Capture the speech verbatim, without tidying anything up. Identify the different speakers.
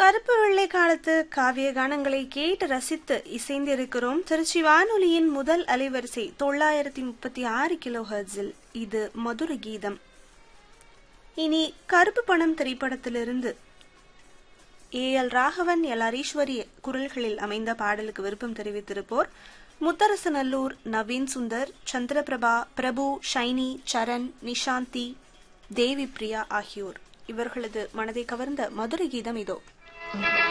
Speaker 1: கருப்பு வெள்ளை காலத்து காவிய கானங்களை கேட்டு ரசித்து இசைந்திருக்கிறோம். திருச்சி வானொலியின் முதல் அலைவரிசை தொள்ளாயிரத்தி முப்பத்தி ஆறு கிலோ ஹெர்ட்ஸில் இது மதுர கீதம். இனி கருப்பு பணம் திரைப்படத்திலிருந்து A L Raghavan, L Hariswari குரல்களில் அமைந்த பாடலுக்கு விருப்பம் தெரிவித்திருப்போர் முத்தரசநல்லூர், நவீன் சுந்தர், சந்திரபிரபா, பிரபு, ஷைனி, சரண், நிஷாந்தி, தேவி பிரியா ஆகியோர். இவர்களது மனதை கவர்ந்த மதுர கீதம் இதோ.